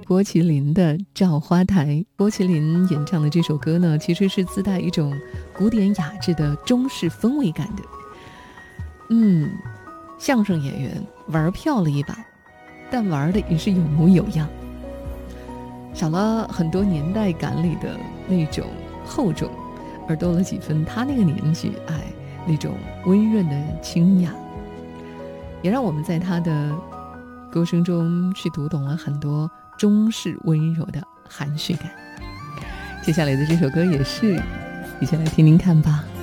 郭麒麟的《照花台》。郭麒麟演唱的这首歌呢，其实是自带一种古典雅致的中式氛围感的。相声演员玩票了一把，但玩的也是有模有样，少了很多年代感里的那种厚重，而多了几分他那个年纪那种温润的清雅，也让我们在他的歌声中去读懂了很多中式温柔的含蓄感。接下来的这首歌也是，一起来听听看吧。